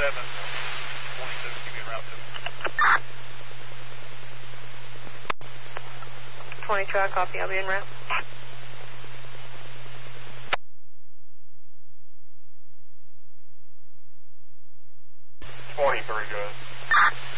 22, keep me en route to 22, I copy. I'll be en route. $23, good.